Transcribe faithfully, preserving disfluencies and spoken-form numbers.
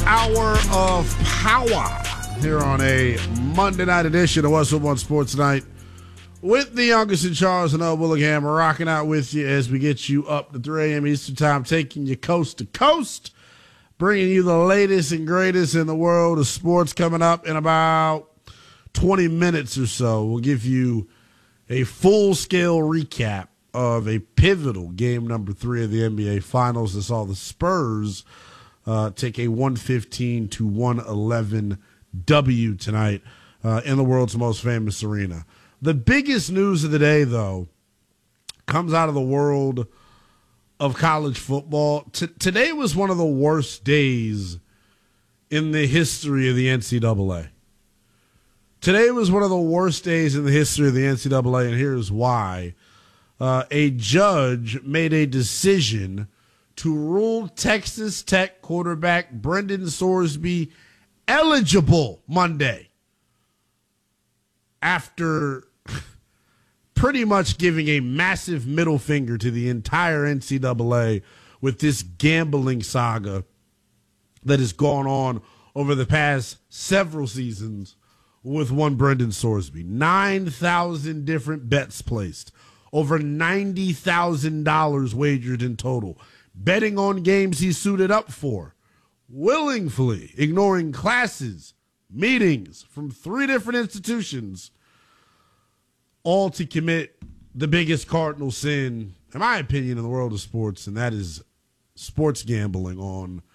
hour of power here on a Monday night edition of What's Up on Sports Night with the youngest in Charles and Noah Willingham. We're rocking out with you as we get you up to three a.m. Eastern Time, taking you coast to coast, bringing you the latest and greatest in the world of sports. Coming up in about twenty minutes or so, we'll give you a full-scale recap of a pivotal game number three of the N B A Finals that saw the Spurs uh, take a one fifteen to one eleven W tonight uh, in the world's most famous arena. The biggest news of the day, though, comes out of the world of college football. T- today was one of the worst days in the history of the N C double A. Today was one of the worst days in the history of the N C double A, and here's why. Uh, a judge made a decision to rule Texas Tech quarterback Brendan Sorsby eligible Monday after pretty much giving a massive middle finger to the entire N C double A with this gambling saga that has gone on over the past several seasons with one Brendan Sorsby. nine thousand different bets placed. Over ninety thousand dollars wagered in total. Betting on games he suited up for. Willingly ignoring classes, meetings from three different institutions. All to commit the biggest cardinal sin, in my opinion, in the world of sports, and that is sports gambling on